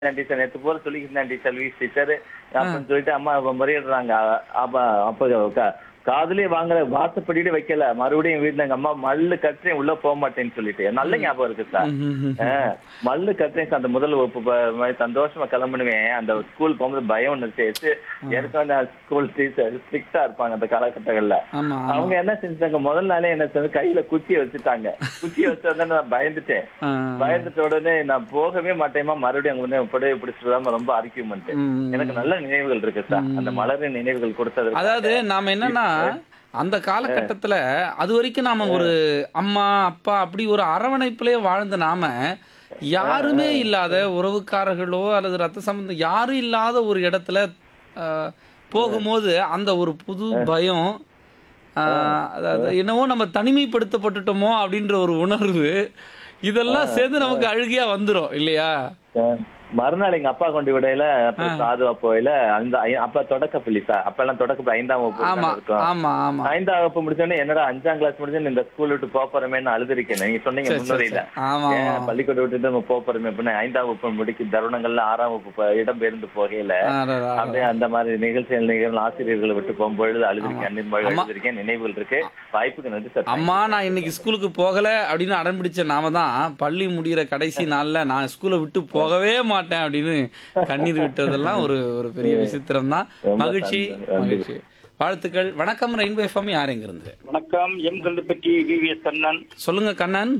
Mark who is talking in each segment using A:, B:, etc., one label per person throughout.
A: Teacher நேத்து போற சொல்லிக்கிட்டேன் teacher Lewis teacher அப்படின்னு சொல்லிட்டு அம்மா முறையிடுறாங்க. அப்ப அப்ப காதுலயே வாங்குற வாசப்படிட்டு வைக்கல, மறுபடியும் வீட்டுல எங்க அம்மா மல்லு கட்டுறேன் உள்ள போக மாட்டேன்னு சொல்லிட்டு நல்ல ஞாபகம் இருக்கு சார். மல்லு கட்டுறேன் சார். அந்த முதல் வகுப்பு சந்தோஷமா கிளம்புனுவேன். அந்த ஸ்கூல் போகும்போது பயம் ஒண்ணு சேர்த்து ஏற்கனவே ஸ்கூல் டீச்சர் ஸ்ட்ரிக்டா இருப்பாங்க அந்த காலகட்டங்கள்ல. அவங்க என்ன செஞ்சாங்க, முதல் நாளே என்ன செஞ்சு கையில குச்சியை வச்சுட்டாங்க. குச்சியை வச்சோடனே நான் பயந்துட்டேன். பயந்துட்ட உடனே நான் போகவே மாட்டேமா, மறுபடியும் அங்க வந்து புடவை பிடிச்சிட்டு ரொம்ப ஆர்கியூமெண்ட். எனக்கு நல்ல நினைவுகள் இருக்கு சார், அந்த மலரின் நினைவுகள் கொடுத்தது.
B: அதாவது நாம என்னன்னா அந்த காலகட்டத்துல அது வரைக்கும் நாம ஒரு அம்மா அப்பா அப்படி ஒரு அரவணைப்பிலே வாழ்ந்த நாம யாருமே இல்லாத உறவுக்காரர்களோ அல்லது ரத்த சம்பந்தம் யாரும் இல்லாத ஒரு இடத்துல போகும்போது அந்த ஒரு புது பயம், அதாவது என்னவோ நம்ம தனிமைப்படுத்தப்பட்டுட்டோமோ அப்படின்ற ஒரு உணர்வு, இதெல்லாம் சேர்ந்து நமக்கு அழுகையா வந்துரும் இல்லையா?
A: மறுநாள் எங்க அப்பா கொண்டு விடையில சாது போயில அந்த அப்ப தொடக்கப்பள்ளி சார், அப்ப எல்லாம் தொடக்கப்பள்ளி 5ஆம் வகுப்பு இருக்கும். 5ஆம் வகுப்பு முடிச்சோடனே என்னடா 5ஆம் கிளாஸ் முடிச்சு இந்த ஸ்கூல் விட்டு போறமேன்னு அழுதுருக்கேன். நீங்க சொன்னீங்க முன்னுரையில பள்ளிக்கூடம் விட்டு நம்ம போறோமே அப்படின்னு. 5ஆம் வகுப்பு முடிக்க தருணங்கள்ல 6ஆம் வகுப்பு இடம் பெயர்ந்து போகையில அப்படியே அந்த மாதிரி நிகழ்ச்சிகள் ஆசிரியர்களை விட்டு போகும்பொழுது அழுதுருக்கேன். அழுதுருக்கேன். நினைவுகள் இருக்கு. வாய்ப்புக்கு நன்றி சார்.
B: அம்மா நான் இன்னைக்கு ஸ்கூலுக்கு போகல அப்படின்னு அடம் பிடிச்ச நாம தான் பள்ளி முடிகிற கடைசி நாள்ல நான் ஸ்கூலை விட்டு போகவே மாட்டேன் அப்படின்னு கண்ணீர் விட்டதெல்லாம் ஒரு ஒரு பெரிய விசித்திரம் தான். மகிழ்ச்சி மகிழ்ச்சி. வாழ்த்துக்கள். வணக்கம் ரெயின்போ எஃப்எம். யார் எங்க இருந்து?
C: வணக்கம், எம் கல்லுப்பட்டி விவிஎஸ் கண்ணன்.
B: சொல்லுங்க கண்ணன்.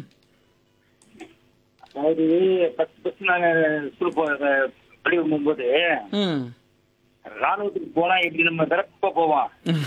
C: அதாவது ஃபர்ஸ்ட் நாங்க ஸ்கூல் பள்ளி போகும்போது ராணுவத்துக்கு போனா எப்படி நம்ம விரப்ப போவோம்,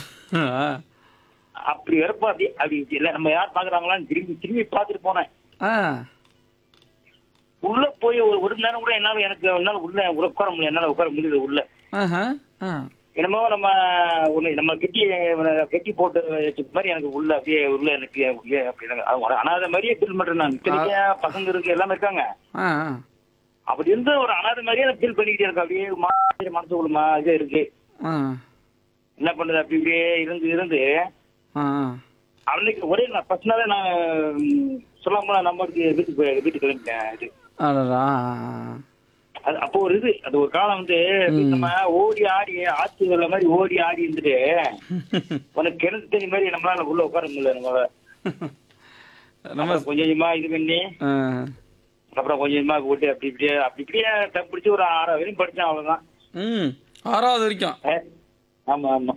C: அப்படி விரப்பா அப்படி அப்படி இல்ல நம்ம யார் பாக்குறாங்களான்னு திரும்பி திரும்பி பார்த்துட்டு போனேன். உள்ள போய் ஒரு நேரம் கூட என்னால உள்ள உட்கார முடியல. என்னால உட்கார முடியல உள்ள. என்னமோ நம்ம கெட்டி போட்டு வச்ச மாதிரி எனக்கு உள்ள அப்படியே உள்ள எனக்கு அப்படி அனாதை மாதிரியே ஃபீல் பண்றேன் நான். பசங்க இருக்கு, எல்லாமே இருக்காங்க. அப்படி இருந்து ஒரு அனாதை மாதிரியே நான் ஃபீல் பண்ணிக்கிட்டே இருக்கேன். அப்படியே மனசுக்குள்ளமா இதே இருக்கு. என்ன பண்றது அப்படி இப்படியே இருந்து அன்னைக்கு ஒரே நான் ஃபர்ஸ்ட் நாளே நான் சொல்லாம நம்ம வீட்டுக்கு கிளம்பிட்டேன். இது அப்போ ஒரு இது அது ஒரு காலம் வந்து நம்ம ஓடி ஆடி ஆட்சி உள்ள மாதிரி ஓடி ஆடி இருந்துட்டு உனக்கு கிணத்து தண்ணி மாதிரி நம்மளால உள்ள உட்கார முடியல. நம்ம கொஞ்சம் கொஞ்சமா இது பண்ணி அப்புறம் கொஞ்சம் கொஞ்சமா போட்டு அப்படி இப்படியே பிடிச்சி ஒரு 6 வரையும் படிச்சேன். அவ்வளவுதான்.
B: 6வது வரைக்கும்.
C: ஆமா ஆமா.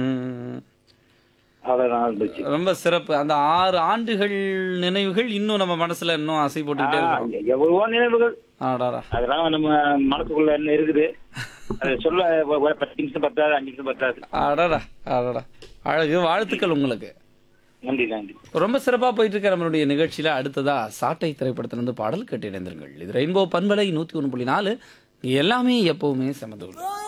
B: ரொம்ப சிறப்பு. அந்த 6 ஆண்டுகள் நினைவுகள் இன்னும் நம்ம மனசுல இன்னும் அசை போட்டுக்கிட்டே இருக்கோம்.
C: எவ்வளவோ நினைவுகள் அதெல்லாம் நம்ம மனசுக்குள்ள என்ன இருக்குது அதை சொல்ல 10 நிமிஷம் பத்தாது, 5 நிமிஷம் பத்தாது.
B: அழகு. வாழ்த்துக்கள் உங்களுக்கு.
C: நன்றி நன்றி.
B: ரொம்ப சிறப்பா போயிட்டு இருக்க நம்மளுடைய நிகழ்ச்சியில அடுத்ததா சாட்டை திரைப்படத்திலிருந்து பாடல் கேட்டு இணைந்திருங்கள். இது ரெயின்போ பண்பலை 101.4. எல்லாமே எப்பவுமே சமதூள்.